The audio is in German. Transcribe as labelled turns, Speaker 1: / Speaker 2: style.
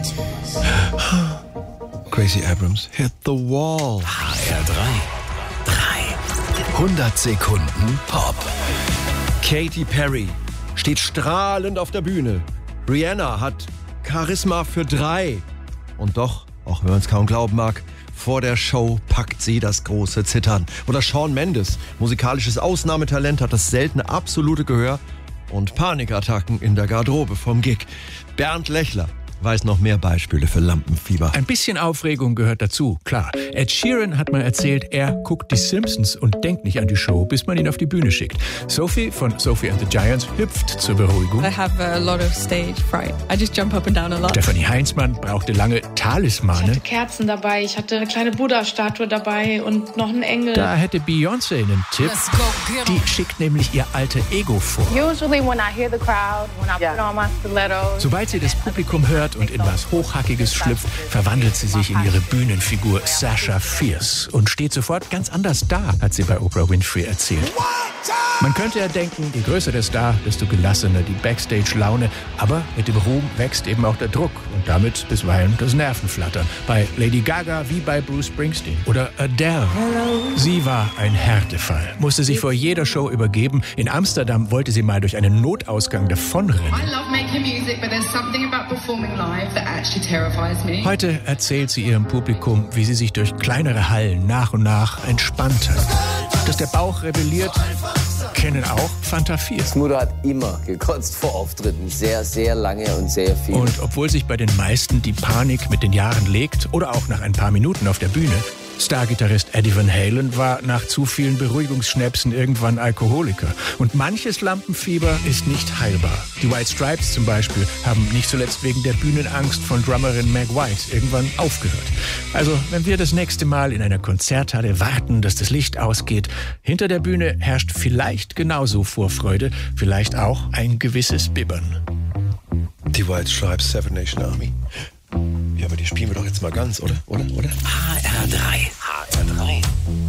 Speaker 1: Gracie Abrams, Hit the Wall.
Speaker 2: HR3. 100 Sekunden Pop.
Speaker 1: Katy Perry steht strahlend auf der Bühne. Rihanna hat Charisma für 3. Und doch, auch wenn man es kaum glauben mag, vor der Show packt sie das große Zittern. Oder Shawn Mendes, musikalisches Ausnahmetalent, hat das seltene absolute Gehör und Panikattacken in der Garderobe vom Gig. Bernd Lechler weiß noch mehr Beispiele für Lampenfieber.
Speaker 3: Ein bisschen Aufregung gehört dazu, klar. Ed Sheeran hat mal erzählt, er guckt die Simpsons und denkt nicht an die Show, bis man ihn auf die Bühne schickt. Sophie von Sophie and the Giants hüpft zur Beruhigung.
Speaker 4: I have a lot of stage fright. I just jump up and down a lot.
Speaker 3: Stefanie Heinzmann brauchte lange Talismane.
Speaker 5: Ich hatte Kerzen dabei, ich hatte eine kleine Buddha-Statue dabei und noch einen Engel.
Speaker 3: Da hätte Beyoncé einen Tipp. Die schickt nämlich ihr alter Ego vor.
Speaker 6: Usually when I hear the crowd, when I put on my stilettos.
Speaker 3: Sobald sie das Publikum hört und in was Hochhackiges schlüpft, verwandelt sie sich in ihre Bühnenfigur Sasha Fierce und steht sofort ganz anders da, hat sie bei Oprah Winfrey erzählt. Man könnte ja denken, je größer der Star, desto gelassener die Backstage-Laune. Aber mit dem Ruhm wächst eben auch der Druck und damit bisweilen das Nervenflattern. Bei Lady Gaga wie bei Bruce Springsteen oder Adele. Sie war ein Härtefall, musste sich vor jeder Show übergeben. In Amsterdam wollte sie mal durch einen Notausgang davonrennen. Heute erzählt sie ihrem Publikum, wie sie sich durch kleinere Hallen nach und nach entspannt hat. Dass der Bauch rebelliert, kennen auch Fanta 4.
Speaker 7: Mutter hat immer gekotzt vor Auftritten. Sehr, sehr lange und sehr viel.
Speaker 3: Und obwohl sich bei den meisten die Panik mit den Jahren legt oder auch nach ein paar Minuten auf der Bühne, Stargitarrist Eddie Van Halen war nach zu vielen Beruhigungsschnäpsen irgendwann Alkoholiker. Und manches Lampenfieber ist nicht heilbar. Die White Stripes zum Beispiel haben nicht zuletzt wegen der Bühnenangst von Drummerin Meg White irgendwann aufgehört. Also, wenn wir das nächste Mal in einer Konzerthalle warten, dass das Licht ausgeht, hinter der Bühne herrscht vielleicht genauso Vorfreude, vielleicht auch ein gewisses Bibbern.
Speaker 1: Die White Stripes, Seven Nation Army. Ja, aber die spielen wir doch jetzt mal ganz, oder?
Speaker 2: HR3.